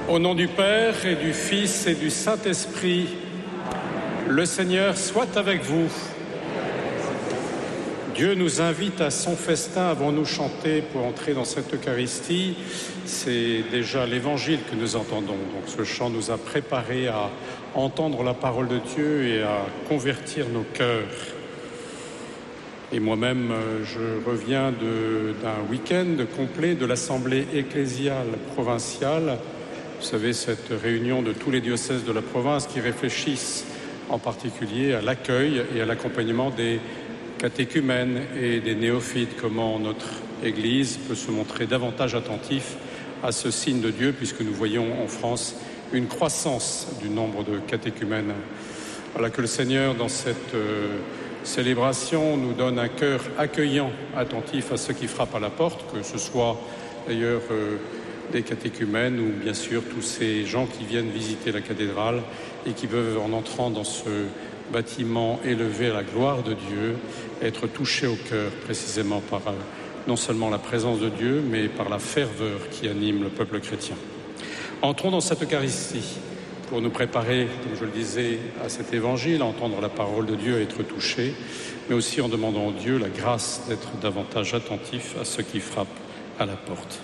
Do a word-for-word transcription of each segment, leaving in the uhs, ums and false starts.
Au nom du Père et du Fils et du Saint-Esprit, le Seigneur soit avec vous. Dieu nous invite à son festin. Avons-nous chanté pour entrer dans cette Eucharistie? C'est déjà l'Évangile que nous entendons. Donc ce chant nous a préparés à entendre la parole de Dieu et à convertir nos cœurs. Et moi-même, je reviens de, d'un week-end complet de l'Assemblée ecclésiale provinciale. Vous savez, cette réunion de tous les diocèses de la province qui réfléchissent en particulier à l'accueil et à l'accompagnement des catéchumènes et des néophytes, comment notre Église peut se montrer davantage attentif à ce signe de Dieu, puisque nous voyons en France une croissance du nombre de catéchumènes. Voilà, que le Seigneur, dans cette euh, célébration, nous donne un cœur accueillant, attentif à ceux qui frappent à la porte, que ce soit d'ailleurs euh, des catéchumènes ou bien sûr tous ces gens qui viennent visiter la cathédrale et qui peuvent, en entrant dans ce bâtiment élevé à la gloire de Dieu, être touchés au cœur précisément par euh, non seulement la présence de Dieu, mais par la ferveur qui anime le peuple chrétien. Entrons dans cette Eucharistie pour nous préparer, comme je le disais, à cet évangile, à entendre la parole de Dieu, à être touchés, mais aussi en demandant à Dieu la grâce d'être davantage attentif à ceux qui frappent à la porte.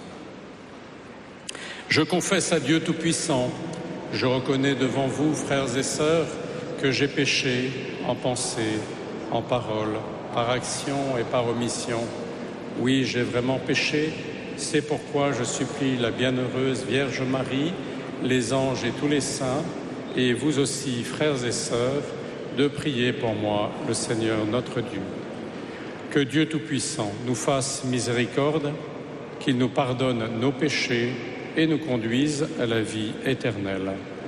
Je confesse à Dieu Tout-Puissant, je reconnais devant vous, frères et sœurs, que j'ai péché en pensée, en parole, par action et par omission. Oui, j'ai vraiment péché, c'est pourquoi je supplie la bienheureuse Vierge Marie, les anges et tous les saints, et vous aussi, frères et sœurs, de prier pour moi, le Seigneur notre Dieu. Que Dieu Tout-Puissant nous fasse miséricorde, qu'il nous pardonne nos péchés et nous conduise à la vie éternelle.